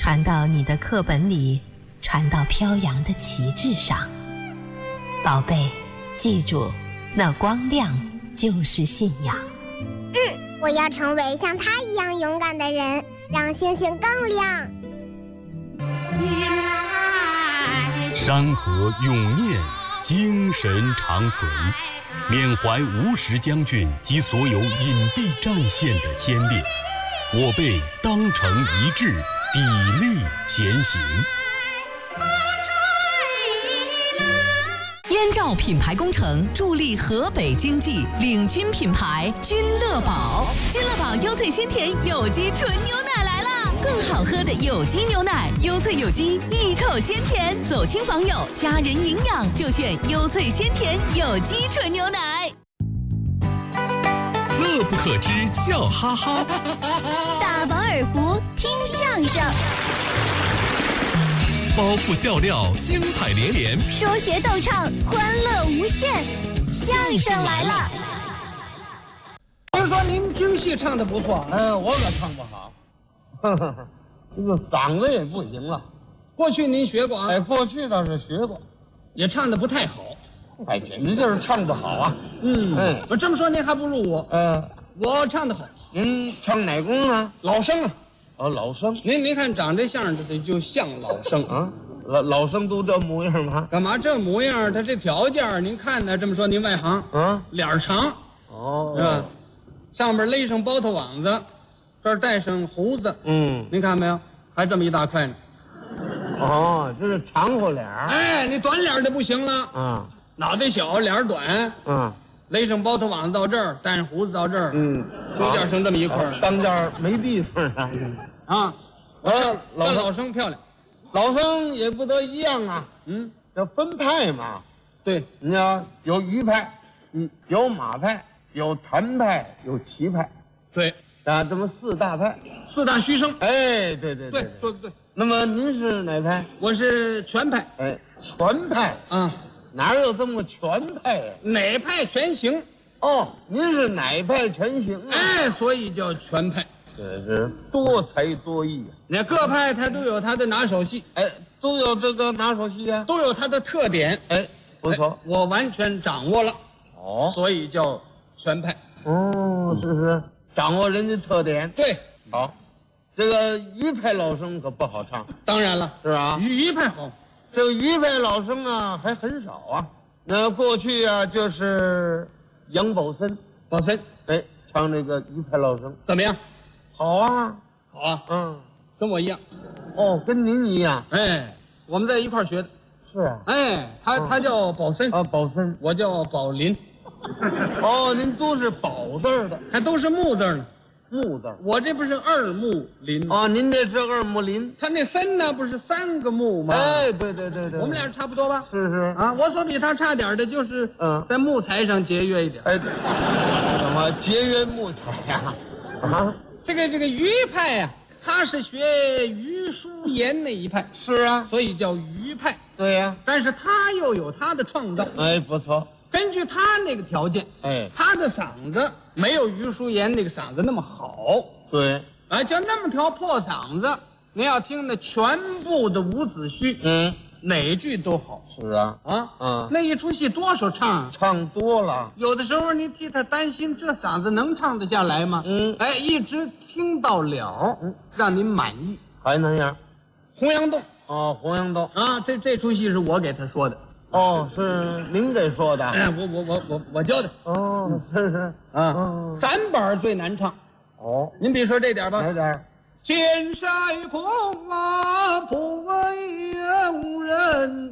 传到你的课本里，传到飘扬的旗帜上。宝贝，记住，那光亮就是信仰。 我要成为像他一样勇敢的人，让星星更亮。 山河永念，精神长存，缅怀吴石将军及所有隐蔽战线的先烈，我辈当成一致，砥砺前行。 燕赵品牌工程助力河北经济，领军品牌君乐宝。君乐宝优萃鲜甜有机纯牛奶来啦！更好喝的有机牛奶，优萃有机，一口鲜甜，走亲访友，家人营养就选优萃鲜甜有机纯牛奶。 乐不可支，笑哈哈。 大饱耳福，听相声。 包袱笑料，精彩连连； 说学逗唱，欢乐无限。相声来了！ 听说您京戏唱得不错， 我可唱不好，这个嗓子也不行了。 过去您学过啊？ 过去倒是学过， 也唱得不太好。 简直就是唱不好啊！ 我这么说您还不如我。我唱得好。 您唱哪宫呢？ 老生啊。 老生， 您看长这相这就像老生啊， 老生都这模样吗？ 干嘛这模样？他这条件，您看呢？这么说您外行啊？脸长，是吧？上面勒上包头网子，这儿带上胡子，您看没有？还这么一大块呢。 这是长活脸。 你短脸就不行了脑袋小，脸短，勒上包头网子到这儿，带上胡子到这儿，中间剩这么一块， 当间没地方啊。 老生漂亮， 老生也不都一样啊。叫分派嘛。 对， 你看有鱼派，有马派，有谭派，有齐派。 对啊，这么四大派， 四大须生。 对， 说的对。 那么您是哪派？ 我是全派。 全派。哪有这么全派呀？ 哪派全行。 您是哪派全行啊？ 所以叫全派。 这是多才多艺啊！ 那各派它都有它的拿手戏， 都有这个拿手戏啊， 都有它的特点， 不错， 我完全掌握了，所以叫全派。 是掌握人家特点。 对， 好，这个余派老生可不好唱。 当然了， 是吧？ 余派好， 这个余派老生啊还很少啊。那过去啊就是杨宝森，唱这个余派老生怎么样？ 好啊， 好啊，跟我一样。 跟您一样。 我们在一块儿学的。 是啊。 他叫宝森宝森， 我叫宝林。 您都是宝字的， 还都是木字呢。 木字， 我这不是二木林您这是二木林， 他那森呢不是三个木吗？ 对， 我们俩差不多吧？ 是我所比他差点的就是在木材上节约一点。 怎么节约木材呀？ 这个余派呀，他是学余叔岩那一派。 是啊， 所以叫余派。 对呀， 但是他又有他的创造。 不错。 根据他那个条件，他的嗓子没有余叔岩那个嗓子那么好。 对， 就那么条破嗓子，您要听那全部的伍子胥，哪句都好。 是啊， 那一出戏多少唱多了， 有的时候你替他担心，这嗓子能唱得下来吗？一直听到了，让您满意， 还能样。 洪阳洞， 洪阳洞这出戏是我给他说的。 是您给说的。 我教的。 是三板最难唱。您比如说这点吧。 哪点？ 千山空不为游人。